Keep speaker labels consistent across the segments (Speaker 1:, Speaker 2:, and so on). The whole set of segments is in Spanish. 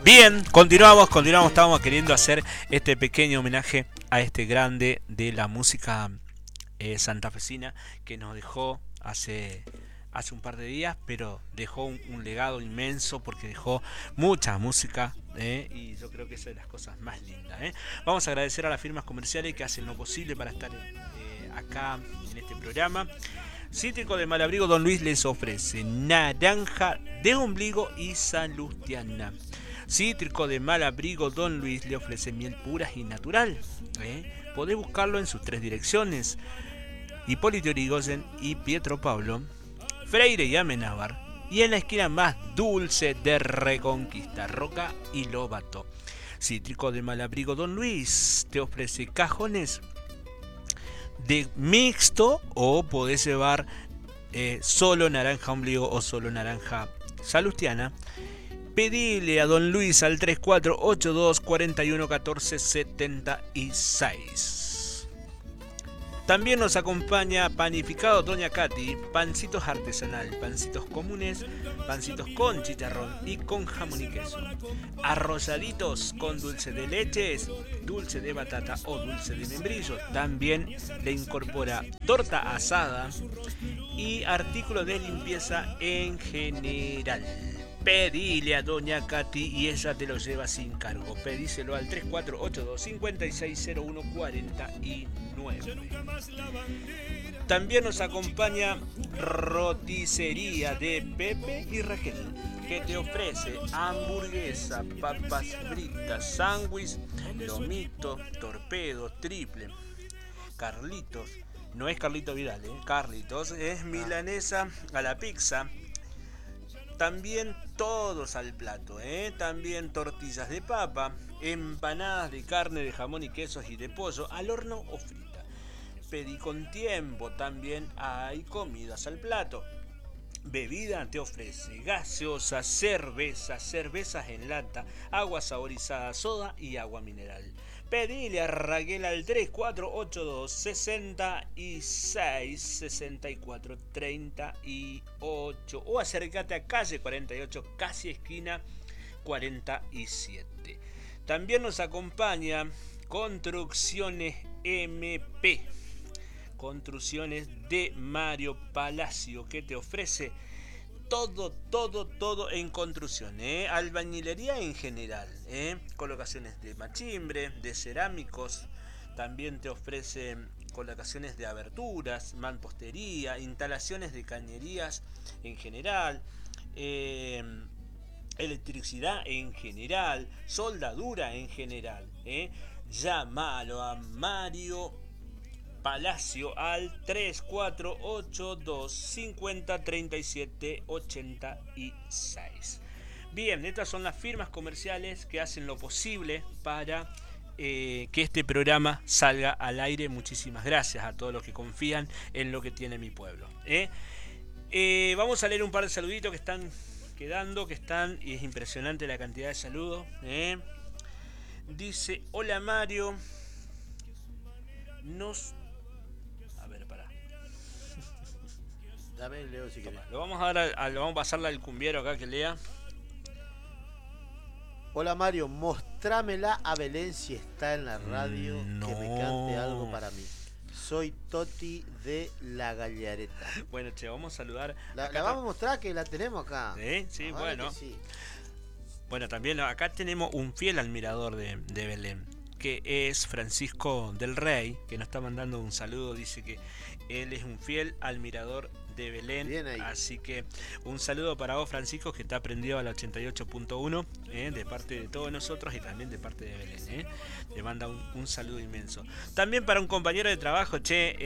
Speaker 1: Bien, continuamos. Estábamos queriendo hacer este pequeño homenaje a este grande de la música santafesina que nos dejó hace un par de días, pero dejó un legado inmenso porque dejó mucha música. Y yo creo que esa es de las cosas más lindas. Vamos a agradecer a las firmas comerciales que hacen lo posible para estar acá en este programa. Cítrico de Malabrigo Don Luis les ofrece naranja de ombligo y salustiana. Cítrico de Malabrigo Don Luis le ofrece miel pura y natural. Podés buscarlo en sus tres direcciones: Hipólito Yrigoyen y Pietro Pablo, Freire y Amenábar, y en la esquina más dulce de Reconquista, Roca y Lobato. Cítrico de Malabrigo Don Luis te ofrece cajones de mixto, o podés llevar solo naranja ombligo o solo naranja salustiana. Pedile a Don Luis al 3482 41 14 76. También nos acompaña Panificado Doña Katy, pancitos artesanal, pancitos comunes, pancitos con chicharrón y con jamón y queso, arrolladitos con dulce de leche, dulce de batata o dulce de membrillo. También le incorpora torta asada y artículos de limpieza en general. Pedile a Doña Katy y ella te lo lleva sin cargo. Pedíselo al 3482 560149. También nos acompaña Roticería de Pepe y Raquel, que te ofrece hamburguesa, papas fritas, sándwich, lomito, torpedo, triple. Carlitos, no es Carlito Vidal, Carlitos es milanesa a la pizza. También todos al plato, también tortillas de papa, empanadas de carne, de jamón y quesos y de pollo al horno o frita. Pedí con tiempo, también hay comidas al plato. Bebida te ofrece gaseosa, cervezas en lata, agua saborizada, soda y agua mineral. Pedile a Raquel al 3482 66 64 38 o acércate a calle 48, casi esquina 47. También nos acompaña Construcciones MP, Construcciones de Mario Palacio, que te ofrece todo en construcción, albañilería en general, colocaciones de machimbre, de cerámicos. También te ofrece colocaciones de aberturas, mampostería, instalaciones de cañerías en general, electricidad en general, soldadura en general. Llámalo a Mario Palacio al 3482 50 37 86. Bien, estas son las firmas comerciales que hacen lo posible para que este programa salga al aire. Muchísimas gracias a todos los que confían en lo que tiene mi pueblo. Vamos a leer un par de saluditos que están quedando, y es impresionante la cantidad de saludos. Dice: hola Mario,
Speaker 2: Dame, Leo, si querés.
Speaker 1: Lo vamos a pasarle al cumbiero acá que lea.
Speaker 2: Hola Mario, mostrámela a Belén si está en la radio,
Speaker 1: no,
Speaker 2: que me cante algo para mí. Soy Toti de La Gallareta.
Speaker 1: Bueno, che, vamos a saludar.
Speaker 2: La vamos a mostrar, que la tenemos acá.
Speaker 1: Sí,
Speaker 2: Ah,
Speaker 1: bueno.
Speaker 2: sí.
Speaker 1: Bueno, también acá tenemos un fiel admirador de Belén, que es Francisco del Rey, que nos está mandando un saludo. Dice que él es un fiel admirador de Belén.
Speaker 2: Bien ahí.
Speaker 1: Así que un saludo para vos, Francisco, que está prendido a la 88.1, de parte de todos nosotros y también de parte de Belén. Le manda un saludo inmenso. También para un compañero de trabajo,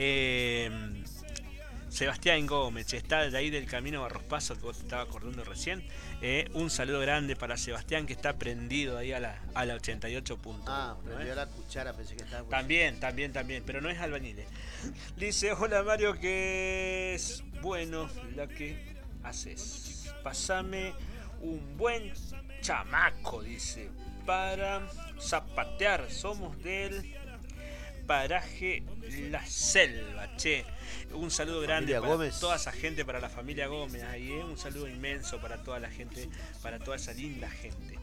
Speaker 1: Sebastián Gómez, está de ahí del camino Barros Paso, que vos te estabas acordando recién. Un saludo grande para Sebastián, que está prendido ahí a la 88.1.
Speaker 2: Ah, prendió la cuchara, pensé que estaba...
Speaker 1: También, pero no es albañil. Dice: hola Mario, que es bueno la que haces. Pasame un buen chamaco, dice, para zapatear. Somos del paraje La Selva, che. Un saludo grande
Speaker 2: Familia
Speaker 1: para
Speaker 2: Gómez.
Speaker 1: toda esa gente, para la familia Gómez ahí, un saludo inmenso para toda la gente, para toda esa linda gente.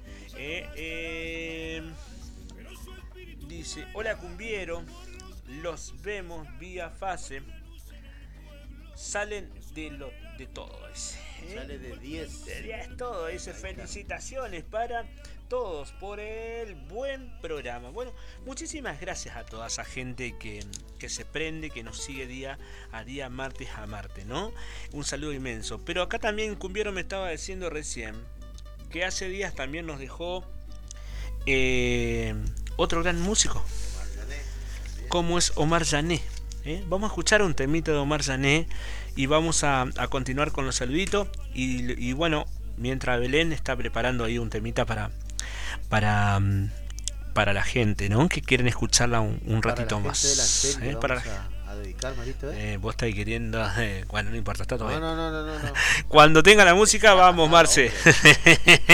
Speaker 1: Dice, hola cumbiero, los vemos vía fase, salen de todo ese.
Speaker 2: Sale de 10.
Speaker 1: De 10 todo, dice, felicitaciones para todos por el buen programa. Bueno, muchísimas gracias a toda esa gente que se prende, que nos sigue día a día, martes a martes, ¿no? Un saludo inmenso. Pero acá también Cumbiero me estaba diciendo recién que hace días también nos dejó otro gran músico, como es Omar Jané. Vamos a escuchar un temita de Omar Jané y vamos a continuar con los saluditos. Y bueno, mientras Belén está preparando ahí un temita para la gente, ¿no? Que quieren escucharla un ratito más.
Speaker 2: Para a dedicar, Marito,
Speaker 1: vos estáis queriendo. Bueno, no importa, está todo bien.
Speaker 2: No.
Speaker 1: Cuando tenga la música, vamos, Marce.